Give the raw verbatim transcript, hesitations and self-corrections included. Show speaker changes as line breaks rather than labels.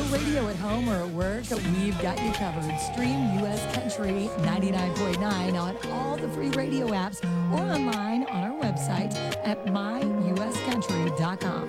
radio at home or at work, we've got you covered. Stream U S Country ninety-nine point nine on all the free radio apps or online on our website at my u s country dot com.